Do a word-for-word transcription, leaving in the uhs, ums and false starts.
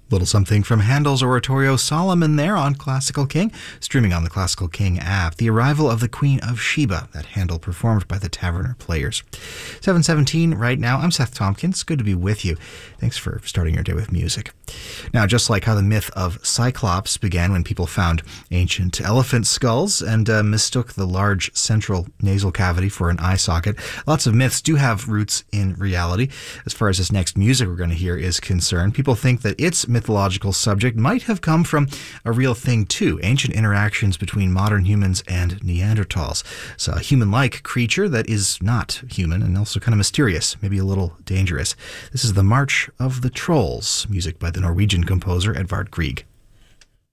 Little something from Handel's oratorio Solomon there on Classical King, streaming on the Classical King app. The Arrival of the Queen of Sheba, that Handel performed by the Taverner Players. seven seventeen right now. I'm Seth Tompkins. Good to be with you. Thanks for starting your day with music. Now, just like how the myth of Cyclops began when people found ancient elephant skulls and uh, mistook the large central nasal cavity for an eye socket, lots of myths do have roots in reality. As far as this next music we're going to hear is concerned, people think that its mythological subject might have come from a real thing too, ancient interactions between modern humans and Neanderthals. So a human-like creature that is not human and also kind of mysterious, maybe a little dangerous. This is the March of the Trolls, music by the Norwegian composer Edvard Grieg.